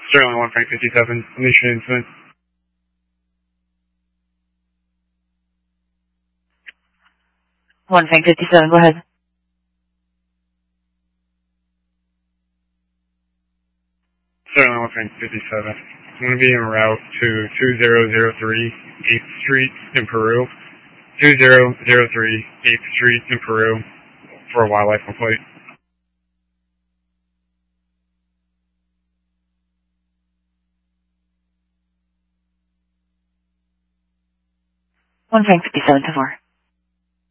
Sterling 1 Frank 57, Alicia Incident. One Frank 57, go ahead. Sterling 1 Frank 57. I'm going to be en route to 2003 8th Street in Peru. 2003 8th Street in Peru for a wildlife complaint. One Frank 57 to 4.